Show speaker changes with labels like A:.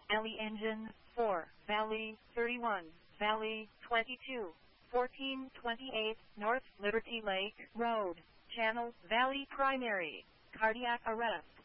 A: Valley Engine 4, Valley 31, Valley 22, 1428, North Liberty Lake Road, Channel Valley Primary, cardiac arrest.